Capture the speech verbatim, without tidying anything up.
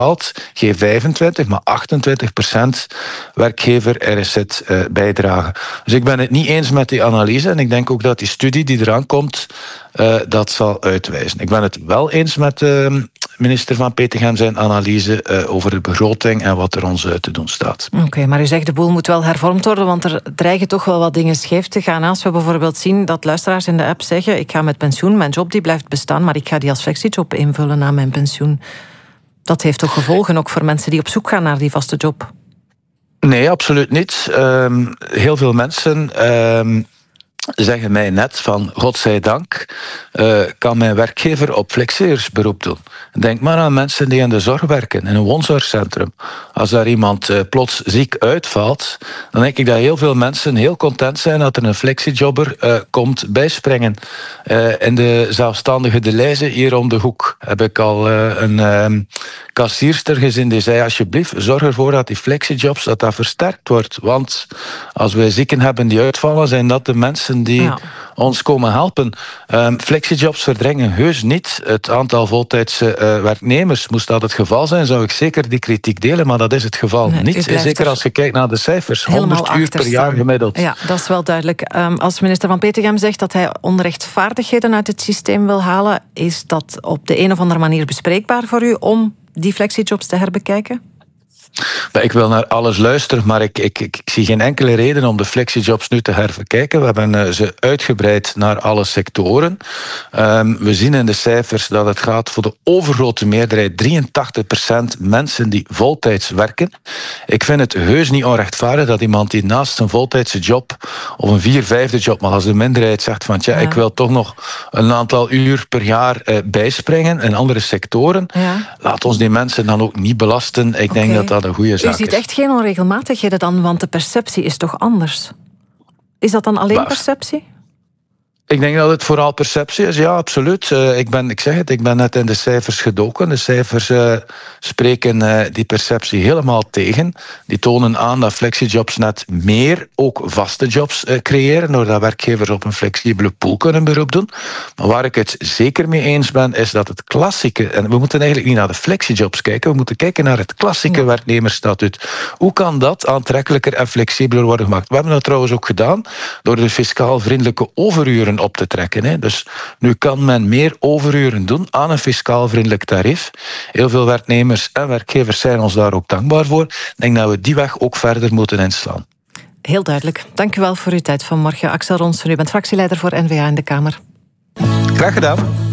G vijfentwintig, maar achtentwintig procent werkgever R S Z uh, bijdragen. Dus ik ben het niet eens met die analyse en ik denk ook dat die studie die eraan komt uh, dat zal uitwijzen. Ik ben het wel eens met de uh, minister van Petegem zijn analyse uh, over de begroting en wat er ons uit te doen staat. Oké, okay, maar u zegt de boel moet wel hervormd worden, want er dreigen toch wel wat dingen scheef te gaan. Als we bijvoorbeeld zien dat luisteraars in de app zeggen ik ga met pensioen, mijn job die blijft bestaan, maar ik ga die als flexiejob invullen na mijn pensioen. Dat heeft toch gevolgen ook voor mensen die op zoek gaan naar die vaste job? Nee, absoluut niet. Um, heel veel mensen um, zeggen mij net van godzijdank uh, kan mijn werkgever op flexeers beroep doen. Denk maar aan mensen die in de zorg werken, in een woonzorgcentrum. Als daar iemand uh, plots ziek uitvalt, dan denk ik dat heel veel mensen heel content zijn dat er een flexiejobber uh, komt bijspringen. Uh, in de zelfstandige De Leize hier om de hoek heb ik al uh, een uh, kassierster gezien die zei alsjeblieft zorg ervoor dat die flexijobs dat dat versterkt wordt. Want als wij zieken hebben die uitvallen, zijn dat de mensen die ja. ons komen helpen. Um, flexijobs verdringen heus niet het aantal voltijdse uh, werknemers. Moest dat het geval zijn, zou ik zeker die kritiek delen, maar dat is het geval nee, niet. Zeker als je kijkt naar de cijfers. honderd uur per jaar gemiddeld. Ja, dat is wel duidelijk. Um, als minister van Petegem zegt dat hij onrechtvaardigheden uit het systeem wil halen, is dat op de een of andere manier bespreekbaar voor u om die flexijobs te herbekijken? Ik wil naar alles luisteren, maar ik, ik, ik, ik zie geen enkele reden om de flexijobs nu te herverkijken. We hebben uh, ze uitgebreid naar alle sectoren. Um, we zien in de cijfers dat het gaat voor de overgrote meerderheid, drieëntachtig procent mensen die voltijds werken. Ik vind het heus niet onrechtvaardig dat iemand die naast een voltijdse job of een vier vijfde job, maar als de minderheid zegt van tja, ja. ik wil toch nog een aantal uur per jaar uh, bijspringen in andere sectoren. Ja. Laat ons die mensen dan ook niet belasten. Ik okay. denk dat dat een goede zaak is. U ziet echt geen onregelmatigheden dan, want de perceptie is toch anders? Is dat dan alleen maar perceptie? Ik denk dat het vooral perceptie is, ja, absoluut. Uh, ik, ben, ik zeg het, ik ben net in de cijfers gedoken. De cijfers uh, spreken uh, die perceptie helemaal tegen. Die tonen aan dat flexijobs net meer ook vaste jobs uh, creëren, doordat werkgevers op een flexibele pool kunnen beroep doen. Maar waar ik het zeker mee eens ben, is dat het klassieke, en we moeten eigenlijk niet naar de flexijobs kijken, we moeten kijken naar het klassieke ja. werknemersstatuut. Hoe kan dat aantrekkelijker en flexibeler worden gemaakt? We hebben dat trouwens ook gedaan door de fiscaal vriendelijke overuren op te trekken. Hè. Dus nu kan men meer overuren doen aan een fiscaal vriendelijk tarief. Heel veel werknemers en werkgevers zijn ons daar ook dankbaar voor. Ik denk dat we die weg ook verder moeten inslaan. Heel duidelijk. Dank u wel voor uw tijd vanmorgen. Axel Ronsen, u bent fractieleider voor N-V A in de Kamer. Graag gedaan.